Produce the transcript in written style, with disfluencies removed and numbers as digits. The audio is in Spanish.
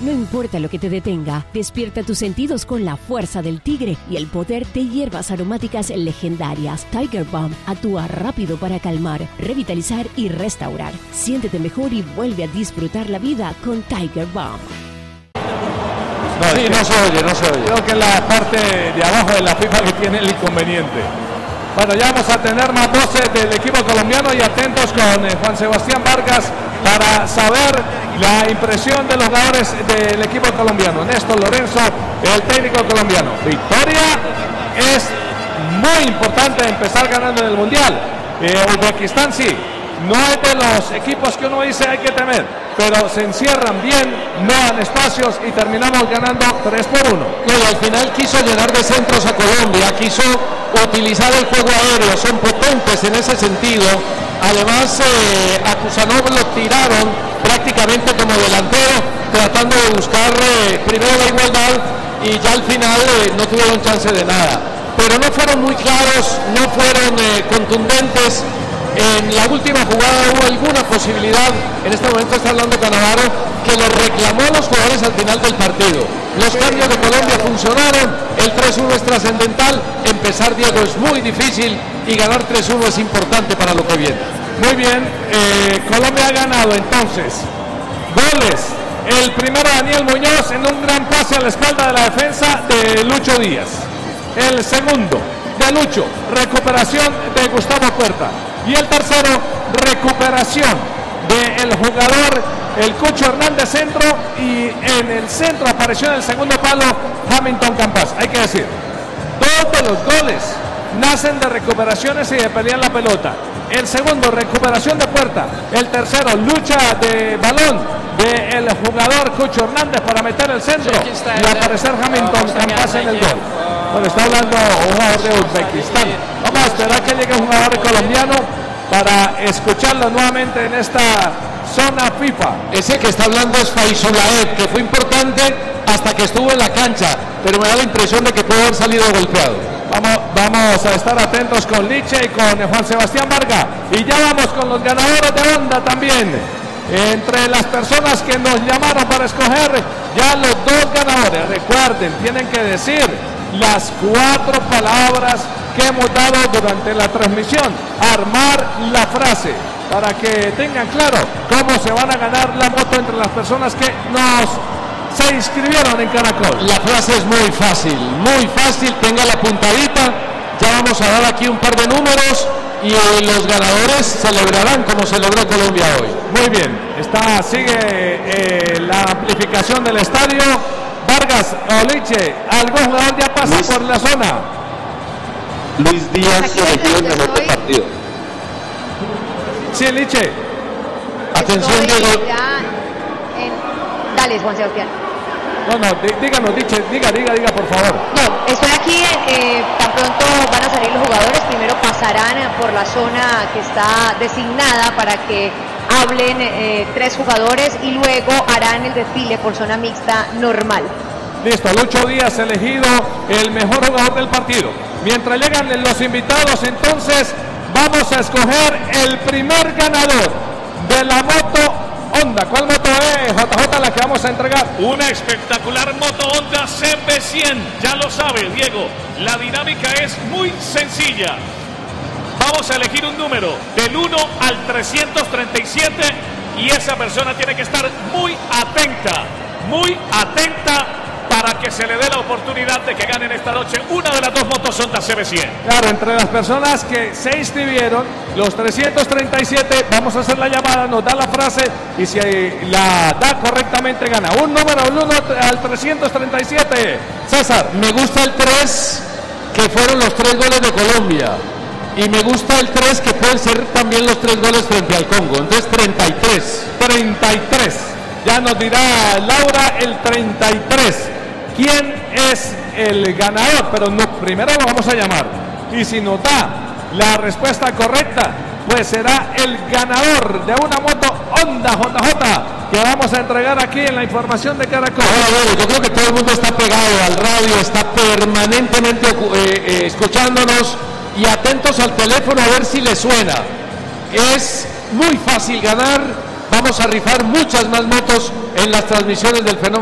No importa lo que te detenga, despierta tus sentidos con la fuerza del tigre y el poder de hierbas aromáticas legendarias. Tiger Balm actúa rápido para calmar, revitalizar y restaurar. Siéntete mejor y vuelve a disfrutar la vida con Tiger Balm. Sí, no se oye. Creo que la parte de abajo de la FIFA que tiene el inconveniente. Bueno, ya vamos a tener más voces del equipo colombiano y atentos con Juan Sebastián Vargas para saber la impresión de los jugadores del equipo colombiano. Néstor Lorenzo, el técnico colombiano. Victoria es muy importante empezar ganando en el Mundial. Uzbekistán sí, no es de los equipos que uno dice hay que temer, pero se encierran bien, no dan espacios y terminamos ganando 3-1. Y al final quiso llenar de centros a Colombia, quiso utilizar el juego aéreo, son potentes en ese sentido. Además a Kusanov lo tiraron prácticamente como delantero, tratando de buscar primero la igualdad y ya al final no tuvieron chance de nada. Pero no fueron muy claros, no fueron contundentes. En la última jugada hubo alguna posibilidad, en este momento está hablando Cannavaro, que lo reclamó a los jugadores al final del partido. Los cambios de Colombia funcionaron, el 3-1 es trascendental, empezar, Diego, es muy difícil y ganar 3-1 es importante para lo que viene. Muy bien, Colombia ha ganado entonces. Goles, el primero Daniel Muñoz en un gran pase a la espalda de la defensa de Lucho Díaz. El segundo de Lucho, recuperación de Gustavo Puerta. Y el tercero, recuperación del jugador, el Cucho Hernández centro, y en el centro apareció en el segundo palo Hamilton Campas. Hay que decir, dos de los goles nacen de recuperaciones y de pelear la pelota. El segundo, recuperación de Puerta. El tercero, lucha de balón del jugador Cucho Hernández para meter el centro y aparecer Hamilton Campas en el gol. Bueno, está hablando un jugador de Uzbekistán. Vamos a esperar que llegue un jugador colombiano para escucharlo nuevamente en esta zona FIFA. Ese que está hablando es Faisulaev, que fue importante hasta que estuvo en la cancha, pero me da la impresión de que puede haber salido golpeado. Vamos a estar atentos con Liche y con Juan Sebastián Vargas. Y ya vamos con los ganadores de onda también. Entre las personas que nos llamaron para escoger ya los dos ganadores. Recuerden, tienen que decir las 4 palabras que hemos dado durante la transmisión, armar la frase para que tengan claro cómo se van a ganar la moto entre las personas que se inscribieron en Caracol. La frase es muy fácil, tenga la puntadita. Ya vamos a dar aquí un par de números y los ganadores celebrarán como celebró Colombia hoy. Muy bien, sigue la amplificación del estadio. Vargas, Oliche, ¿algún jugador ya pasa por la zona? Luis Díaz elegido el mejor del partido. Sí, Liche. Atención, Diego. Dale, Juan Sebastián. Díganos, Liche, diga, por favor. No, estoy aquí, tan pronto van a salir los jugadores, primero pasarán por la zona que está designada para que hablen 3 jugadores y luego harán el desfile por zona mixta normal. Listo, Lucho Díaz elegido el mejor jugador del partido. Mientras llegan los invitados, entonces vamos a escoger el primer ganador de la moto Honda. ¿Cuál moto es, JJ, la que vamos a entregar? Una espectacular moto Honda CB100. Ya lo sabe, Diego, la dinámica es muy sencilla. Vamos a elegir un número del 1 al 337 y esa persona tiene que estar muy atenta para que se le dé la oportunidad de que ganen esta noche una de las 2 motos Honda CB100. Claro, entre las personas que se inscribieron, los 337, vamos a hacer la llamada, nos da la frase y si la da correctamente gana. Un número del 1 al 337. César. Me gusta el 3, que fueron los 3 goles de Colombia. Y me gusta el 3, que pueden ser también los 3 goles frente al Congo. Entonces 33. Ya nos dirá Laura el 33. ¿Quién es el ganador? Pero primero lo vamos a llamar. Y si nos da la respuesta correcta, pues será el ganador de una moto Honda JJ que vamos a entregar aquí en la información de Caracol. Yo creo que todo el mundo está pegado al radio, está permanentemente escuchándonos y atentos al teléfono a ver si les suena. Es muy fácil ganar. Vamos a rifar muchas más motos en las transmisiones del fenómeno.